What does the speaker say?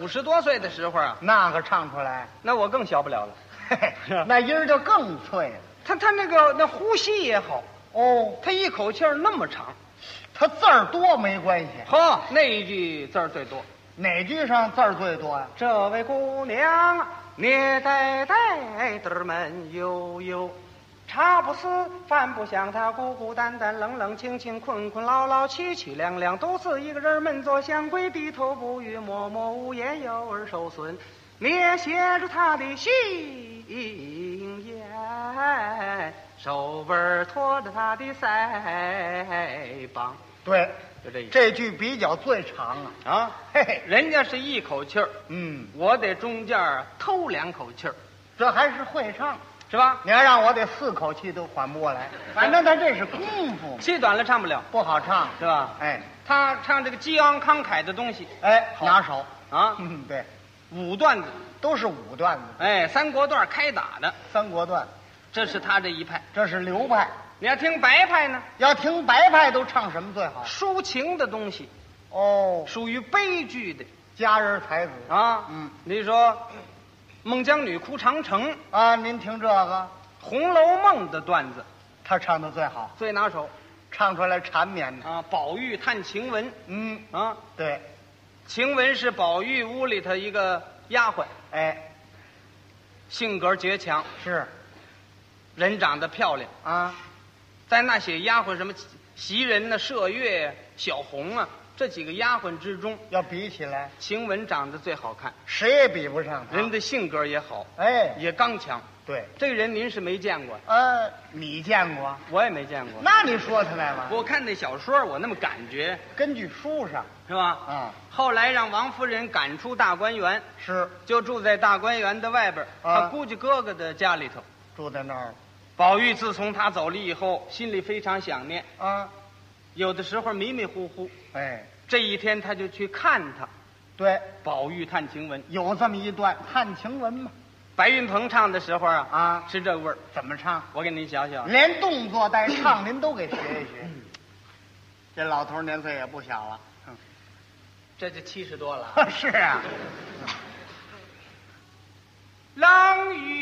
50多岁的时候啊， 那个唱出来， 那我更小不了了。 嘿嘿，那音儿就更脆了。 他那呼吸也好， 哦， 他一口气儿那么长。 他字儿多没关系， 呵，那一句字儿最多。 哪句上字儿最多呀？ 这位姑娘啊，捏呆呆的闷悠悠，茶不思饭不想，她孤孤单单冷冷清清困困劳劳凄凄凉凉，独自一个人闷坐香闺，低头不语默默无言，有儿受损，捏写着她的心言，手腕托着她的腮帮。 对， 就这意思。 这句比较最长啊。 啊， 嘿嘿， 人家是一口气儿，我得中间偷2口气儿， 这还是会唱， 是吧？ 你要让我得4口气都缓不过来，反正他这是功夫， 气短了唱不了， 不好唱， 是吧？ 哎他唱这个激昂慷慨的东西哎， 好拿手， 啊， 对， 5段子， 都是5段子， 哎，3国段开打的， 三国段， 这是他这一派。 这是流派。 你要听白派呢， 要听白派都唱什么最好？ 抒情的东西， 哦， 属于悲剧的佳人才子啊。你说孟姜女哭长城， 啊，您听这个， 《红楼梦》的段子他唱的最好， 最拿手唱出来缠绵的。 啊。宝玉探晴雯啊， 对， 晴雯是宝玉屋里头一个丫鬟， 哎， 性格倔强， 是人长得漂亮。 啊， 在那些丫鬟什么袭人呐、麝月、小红啊这几个丫鬟之中， 要比起来， 晴雯长得最好看， 谁也比不上他。 人的性格也好， 哎， 也刚强。 对， 这个人您是没见过， 你见过？ 我也没见过。 那你说他来吧， 我看那小说，我那么感觉根据书上是吧？ 啊， 后来让王夫人赶出大观园， 是就住在大观园的外边， 啊他姑舅哥哥的家里头。 住在那儿宝玉自从他走了以后，心里非常想念， 啊， 有的时候迷迷糊糊。 哎， 这一天他就去看他， 对， 宝玉探晴雯。 有这么一段探晴雯嘛， 白云鹏唱的时候啊， 啊， 是这味儿。 怎么唱？ 我给您想想， 连动作带唱您都给学一学。这老头年岁也不小了， 这就70多了。 是啊， 冷雨